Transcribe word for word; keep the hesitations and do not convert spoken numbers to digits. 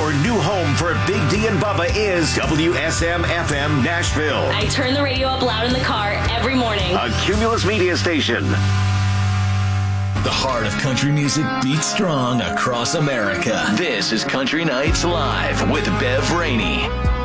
Your new home for Big D and Bubba is W S M F M Nashville. I turn the radio up loud in the car every morning. A Cumulus media station. The heart of country music beats strong across America. This is Country Nights Live with Bev Rainey.